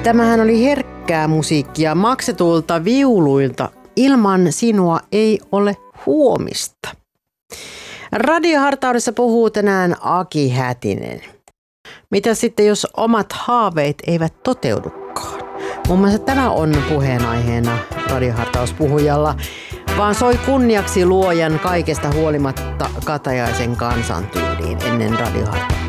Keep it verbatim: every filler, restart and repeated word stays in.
Tämähän oli herkkää musiikkia maksetulta viuluilta. Ilman sinua ei ole huomista. Radiohartaudessa puhuu tänään Aki Hätinen. Mitä sitten, jos omat haaveet eivät toteudukaan? Muun muassa tämä on puheenaiheena Radiohartauspuhujalla. Vaan soi kunniaksi luojan kaikesta huolimatta Katajaisen kansantyyliin ennen Radiohartausta.